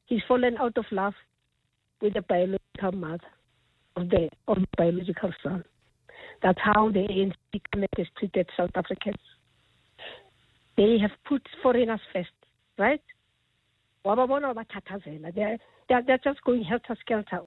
He's fallen out of love with the biological mother of the biological son. That's how the ANC has treated South Africans. They have put foreigners first, right? They're just going helter-skelter.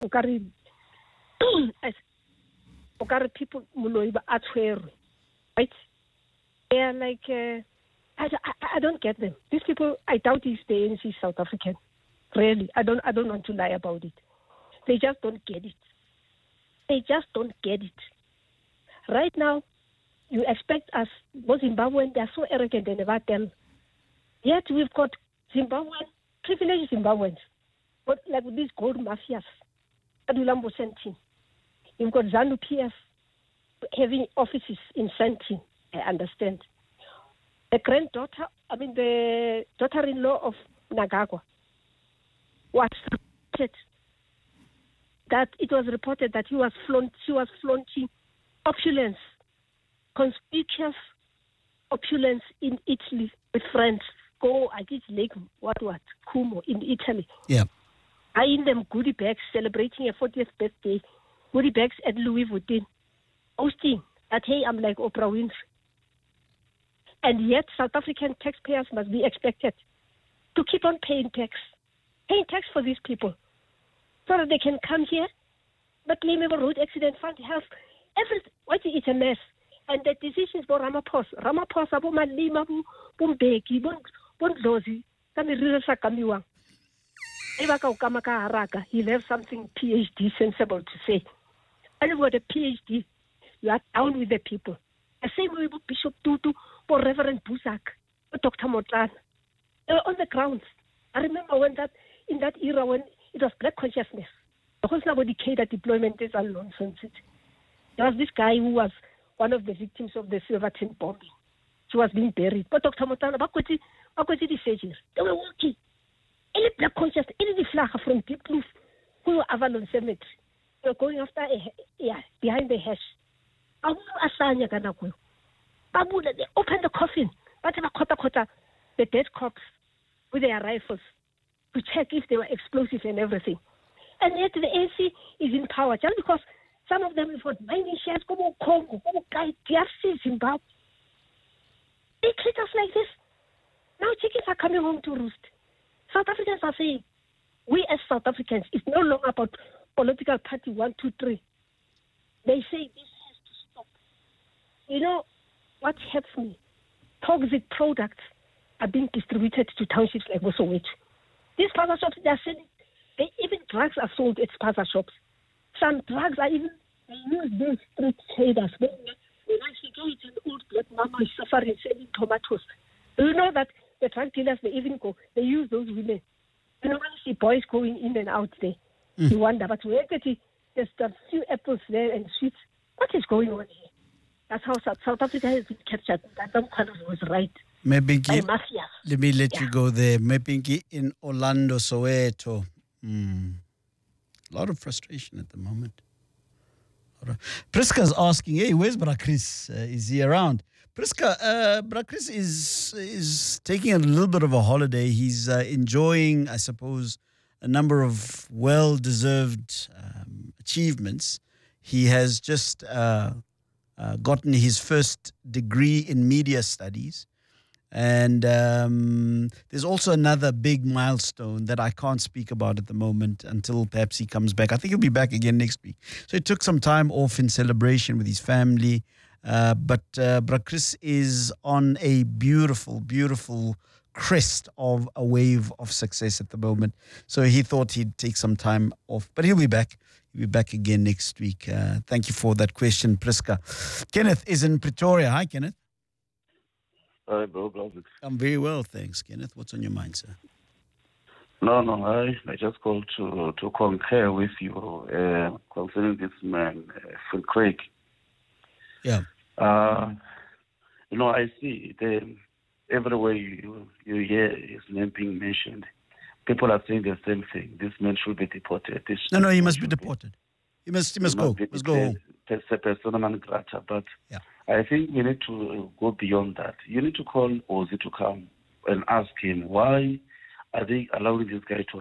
People, right? They are like, I don't get them. These people, I doubt if the ANC is South African. Really, I don't want to lie about it. They just don't get it. They just don't get it. Right now, you expect us, both Zimbabwean, they are so arrogant and never tell. Yet we've got Zimbabwean, privileged Zimbabweans, but like with these gold mafias, Adulambo Sentin. You've got ZANU PF having offices in Sentin, I understand. The daughter-in-law of Nagagwa was reported that it was reported that she was flaunting opulence, conspicuous opulence in Italy with friends. Go, I did Lake, Como in Italy. Yeah. Buying them goodie bags, celebrating a 40th birthday, goodie bags at Louis Vuitton. Hosting that, hey, I'm like Oprah Winfrey. And yet, South African taxpayers must be expected to keep on paying tax for these people, so that they can come here, but claim a road accident fund, health, everything. It's a mess. And the decisions for Ramaphosa, Malima, Bumbeki, Bondlozi, he'll have something PhD sensible to say. And with a PhD, you are down with the people. The same way with Bishop Tutu, or Reverend Busak, or Dr. Motlana. They were on the ground. I remember in that era when it was black consciousness. The whole nobody catered deployment is all nonsense. There was this guy who was one of the victims of the Silverton bombing. She was being buried. But Dr. Motlana, the surgery. They were walking. Any black consciousness, any flag from Deep Kloof, who were Avalon Cemetery. They were going after behind the hash. They opened the coffin, but the dead corpse with their rifles to check if they were explosive and everything. And yet the ANC is in power just because some of them have got mining shares, Congo, DRC, Zimbabwe. They treat us like this. Now chickens are coming home to roost. South Africans are saying, we as South Africans, it's no longer about political party 1, 2, 3. They say this has to stop. You know what helps me? Toxic products are being distributed to townships like Soweto. These spaza shops, they are selling, even drugs are sold at spaza shops. Some drugs are even, they use these street traders. When I see an old black mama is suffering selling tomatoes. Do you know that the drug dealers, they even go, they use those women. You know, when you see boys going in and out there, you wonder, but where there's a few apples there and sweets. What is going on here? That's how South Africa has been captured. That some kind of was right. Maybe let me let you go there. Maybe in Orlando, Soweto. A lot of frustration at the moment. Priska's asking, hey, where's Bra Chris? Is he around? Priska, Bra Chris is taking a little bit of a holiday. He's enjoying, I suppose, a number of well-deserved achievements. He has just gotten his first degree in media studies. And there's also another big milestone that I can't speak about at the moment until perhaps he comes back. I think he'll be back again next week. So he took some time off in celebration with his family. But Bra Chris is on a beautiful, beautiful crest of a wave of success at the moment. So he thought he'd take some time off. But he'll be back. He'll be back again next week. Thank you for that question, Priska. Kenneth is in Pretoria. Hi, Kenneth. Hi, bro. I'm very well, thanks, Kenneth. What's on your mind, sir? No, I just called to concur with you concerning this man, Phil Craig. Yeah. I see everywhere you hear his name being mentioned, people are saying the same thing. This man should be deported. No, he must be deported. He must go. He must go home. Persona non grata, but yeah. I think we need to go beyond that. You need to call Ozzy to come and ask him, why are they allowing this guy to